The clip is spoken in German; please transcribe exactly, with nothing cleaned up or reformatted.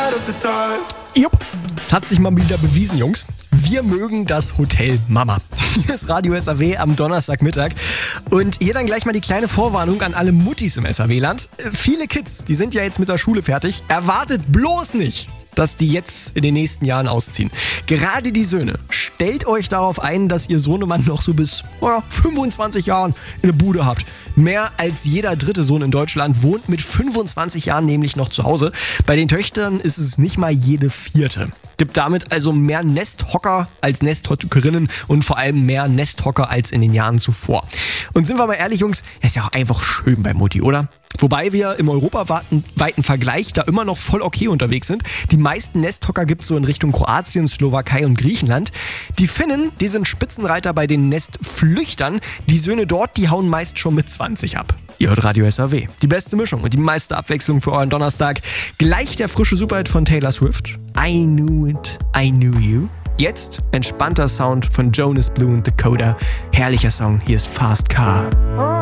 Jupp, es hat sich mal wieder bewiesen, Jungs. Wir mögen das Hotel Mama. Hier ist Radio S A W am Donnerstagmittag. Und hier dann gleich mal die kleine Vorwarnung an alle Muttis im S A W-Land. Viele Kids, die sind ja jetzt mit der Schule fertig. Erwartet bloß nicht, dass die jetzt in den nächsten Jahren ausziehen. Gerade die Söhne, stellt euch darauf ein, dass ihr Sohnemann noch so bis oh, fünfundzwanzig Jahren in der Bude habt. Mehr als jeder dritte Sohn in Deutschland wohnt mit fünfundzwanzig Jahren nämlich noch zu Hause. Bei den Töchtern ist es nicht mal jede vierte. Gibt damit also mehr Nesthocker als Nesthockerinnen und vor allem mehr Nesthocker als in den Jahren zuvor. Und sind wir mal ehrlich, Jungs, ist ja auch einfach schön bei Mutti, oder? Wobei wir im europaweiten Vergleich da immer noch voll okay unterwegs sind. Die meisten Nesthocker gibt es so in Richtung Kroatien, Slowakei und Griechenland. Die Finnen, die sind Spitzenreiter bei den Nestflüchtern. Die Söhne dort, die hauen meist schon mit zwanzig ab. Ihr hört Radio S A W. Die beste Mischung und die meiste Abwechslung für euren Donnerstag. Gleich der frische Superhit von Taylor Swift. I knew it, I knew you. Jetzt entspannter Sound von Jonas Blue und Dakota. Herrlicher Song, hier ist Fast Car.